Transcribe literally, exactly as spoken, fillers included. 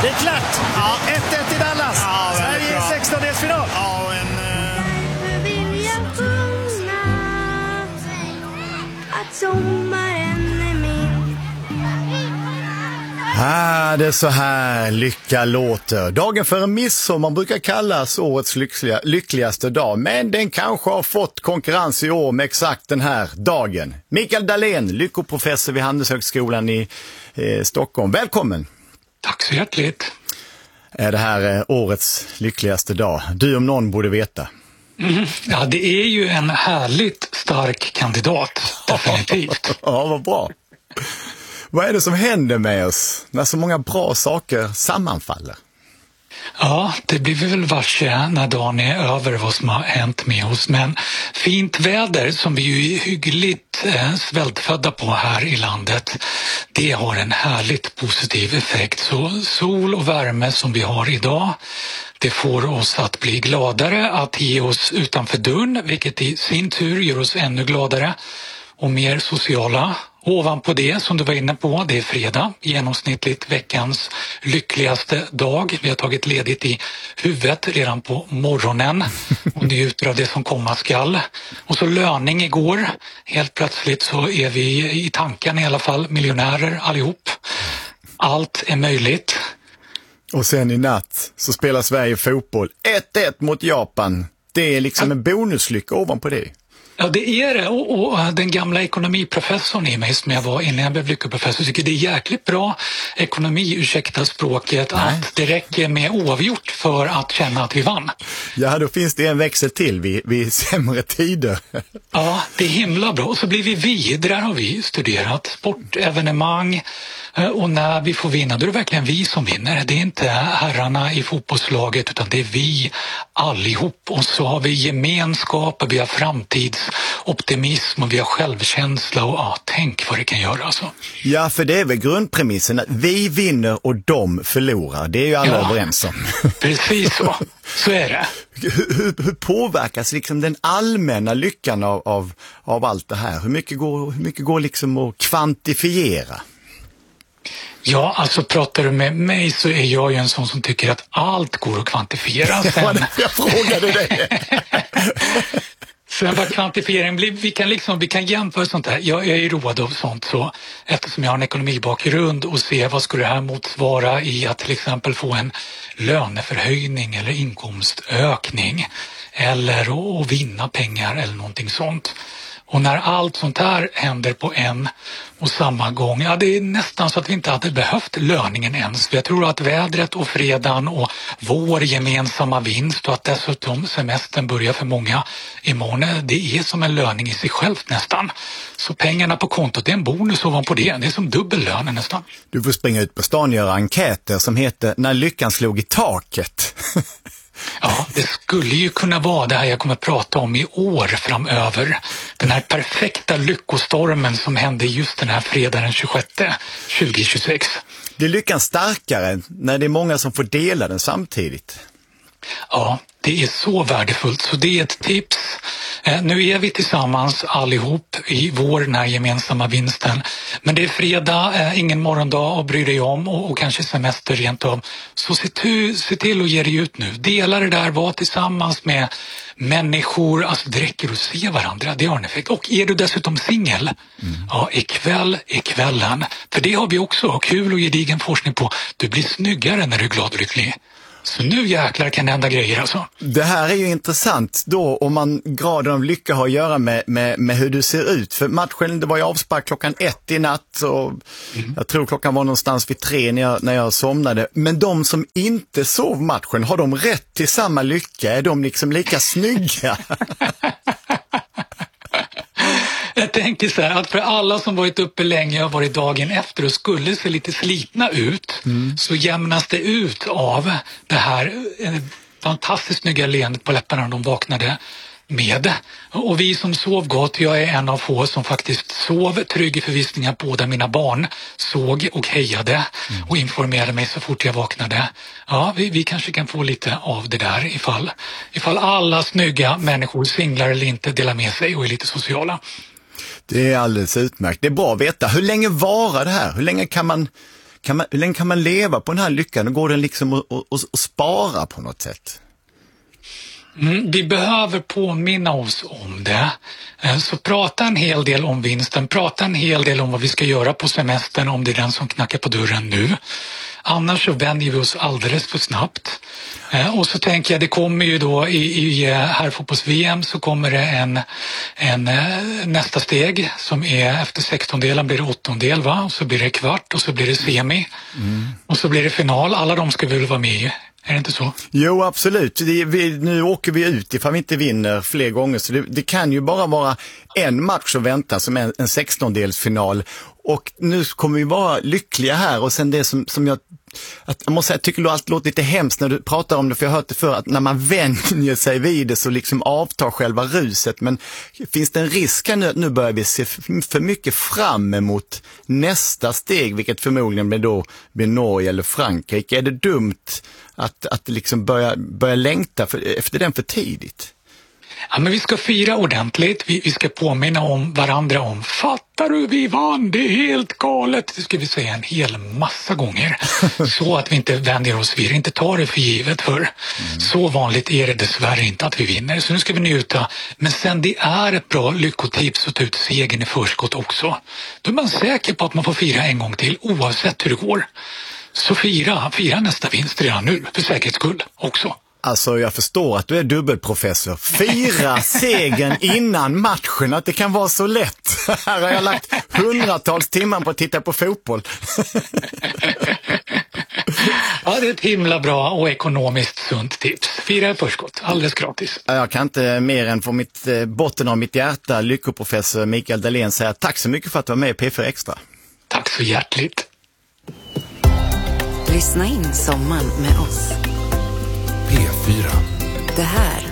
Det är klart. Ja. ett ett i Dallas. Ja, Sverige i sextondelsfinal. Ja, en... Uh... vill jag sjunga att sommaren är min. Ah, det är så här lycka låter. Dagen före midsommar brukar kallas årets lyckliga, lyckligaste dag. Men den kanske har fått konkurrens i år med exakt den här dagen. Mikael Dahlén, lyckoprofessor vid Handelshögskolan i eh, Stockholm. Välkommen! Tack så hjärtligt. Är det här eh, årets lyckligaste dag? Du om någon borde veta. Mm, ja, det är ju en härligt stark kandidat, definitivt. Ja, vad bra. Vad är det som händer med oss när så många bra saker sammanfaller? Ja, det blir vi väl varse när dagen är över vad som har hänt med oss. Men fint väder som vi ju är hyggligt eh, svältfödda på här i landet, det har en härligt positiv effekt. Så sol och värme som vi har idag, det får oss att bli gladare, att ge oss utanför dörren, vilket i sin tur gör oss ännu gladare och mer sociala. Ovanpå det, som du var inne på, det är fredag, genomsnittligt veckans lyckligaste dag. Vi har tagit ledigt i huvudet redan på morgonen och njuter av det som komma skall. Och så löning igår. Helt plötsligt så är vi i tanken i alla fall miljonärer allihop. Allt är möjligt. Och sen i natt så spelar Sverige fotboll ett ett mot Japan. Det är liksom en bonuslycka ovanpå det. Ja, det är det. Och, och den gamla ekonomiprofessorn i mig som jag var innan jag blev lyckoprofessor tycker det är jäkligt bra ekonomi, ursäkta språket, Nej. att det räcker med oavgjort för att känna att vi vann. Ja, då finns det en växel till vid, vid sämre tider. Ja, det är himla bra. Och så blir vi vi, där har vi studerat sportevenemang. Och när vi får vinna, då är det verkligen vi som vinner. Det är inte herrarna i fotbollslaget utan det är vi allihop. Och så har vi gemenskap och vi har framtidsoptimism och vi har självkänsla och ja, tänk vad det kan göra alltså. Ja, för det är väl grundpremissen att vi vinner och de förlorar. Det är ju alla ja, överens om. Precis så. Så är det. Hur, hur, hur påverkas liksom den allmänna lyckan av, av, av allt det här? Hur mycket går, hur mycket går liksom att kvantifiera? Ja, alltså pratar du med mig så är jag ju en sån som tycker att allt går att kvantifiera. Sen... jag frågade dig. Sen vad kvantifiering blir, vi kan liksom, vi kan jämföra sånt här. Jag, jag är road av sånt så eftersom jag har en ekonomibakgrund och se vad skulle det här motsvara i att till exempel få en löneförhöjning eller inkomstökning eller att vinna pengar eller någonting sånt. Och när allt sånt här händer på en och samma gång, ja det är nästan så att vi inte hade behövt löningen ens. För jag tror att vädret och fredagen och vår gemensamma vinst och att dessutom semestern börjar för många imorgon, det är som en löning i sig självt nästan. Så pengarna på kontot är en bonus ovanpå det, det är som dubbellönen nästan. Du får springa ut på stan och göra enkäter som heter När lyckan slog i taket. Ja, det skulle ju kunna vara det här jag kommer att prata om i år framöver. Den här perfekta lyckostormen som hände just den här fredagen tjugosjätte tjugohundratjugosex. Det är lyckan starkare när det är många som får dela den samtidigt. Ja, det är så värdefullt. Så det är ett tips. Eh, nu är vi tillsammans allihop i vår den här gemensamma vinsten. Men det är fredag, eh, ingen morgondag att bry dig om och, och kanske semester rent av. Så se, tu, se till att ge dig ut nu. Dela det där, var tillsammans med människor. Alltså det räcker att se varandra, det har en effekt. Och är du dessutom singel, mm. ja ikväll är kvällen. För det har vi också kul och gedigen forskning på. Du blir snyggare när du är glad och lycklig. Så nu jäklar kan det hända grejer alltså. Det här är ju intressant då om man graden av lycka har att göra med, med, med hur du ser ut. För matchen, det var ju avspark klockan ett i natt och mm. jag tror klockan var någonstans vid tre när jag, när jag somnade. Men de som inte sov matchen, har de rätt till samma lycka? Är de liksom lika snygga? Jag tänker så här att för alla som varit uppe länge och varit dagen efter och skulle se lite slitna ut mm. så jämnas det ut av det här eh, fantastiskt snygga leendet på läpparna när de vaknade med. Och vi som sov gott, jag är en av få som faktiskt sov trygg i förvissning att båda mina barn såg och hejade mm. och informerade mig så fort jag vaknade. Ja, vi, vi kanske kan få lite av det där ifall, ifall alla snygga människor, singlar eller inte, delar med sig och är lite sociala. Det är alldeles utmärkt. Det är bra att veta. Hur länge varar det här? Hur länge kan man, kan man, hur länge kan man leva på den här lyckan? Och går den liksom att, att, att spara på något sätt? Mm, vi behöver påminna oss om det. Så prata en hel del om vinsten, prata en hel del om vad vi ska göra på semestern om det är den som knackar på dörren nu. Annars så vänjer vi oss alldeles för snabbt. Och så tänker jag, det kommer ju då i, i herrfotbolls-V M så kommer det en, en nästa steg som är efter sextondelen blir det åttondel, va? Och så blir det kvart och så blir det semi. Mm. Och så blir det final. Alla de ska väl vara med i. Är det inte så? Jo, absolut. Det, vi, nu åker vi ut ifall vi inte vinner fler gånger. Så det, det kan ju bara vara en match att vänta som en, en sextondelsfinal. Och nu kommer vi vara lyckliga här. Och sen det som, som jag, att, jag måste säga, jag tycker det allt låter lite hemskt när du pratar om det. För jag har hört det för att när man vänjer sig vid det så liksom avtar själva ruset. Men finns det en risk nu att nu börjar vi se för mycket fram emot nästa steg. Vilket förmodligen blir då blir Norge eller Frankrike. Är det dumt att, att liksom börja, börja längta för, efter den för tidigt? Ja, men vi ska fira ordentligt. Vi, vi ska påminna om varandra om, fattar du, vi vann, det är helt galet. Det ska vi säga en hel massa gånger. Så att vi inte vänjer oss vid, inte tar det för givet. För mm. så vanligt är det dessvärre inte att vi vinner. Så nu ska vi njuta. Men sen det är ett bra lyckotips att ta ut segern i förskott också. Då är man säker på att man får fira en gång till oavsett hur det går. Så fira, fira nästa vinst redan nu för säkerhets skull också. Alltså jag förstår att du är dubbelprofessor. Fira segern innan matchen, att det kan vara så lätt. Här har jag lagt hundratals timmar på att titta på fotboll. Ja, det är ett himla bra och ekonomiskt sunt tips. Fira i förskott, alldeles gratis. Jag kan inte mer än från mitt, botten av mitt hjärta, lyckoprofessor Mikael Dahlén, säga tack så mycket för att du var med i P fyra Extra. Tack så hjärtligt. Lyssna in sommaren med oss. P fyra. Det här